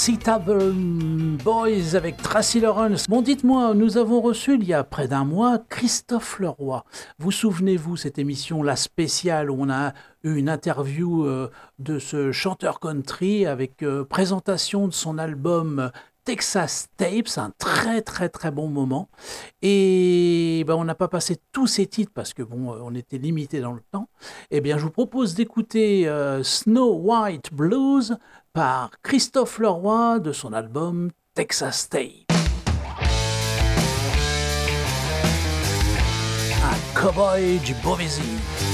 Tavern Boys avec Tracy Lawrence. Bon, dites-moi, nous avons reçu il y a près d'un mois Christophe Leroy. Vous souvenez-vous cette émission, la spéciale, où on a eu une interview de ce chanteur country avec présentation de son album Texas Tapes, un très très très bon moment. Et ben, on n'a pas passé tous ces titres parce que bon, on était limité dans le temps. Eh bien, je vous propose d'écouter Snow White Blues par Christophe Leroy de son album Texas Tape. Un cowboy du Beauvaisis.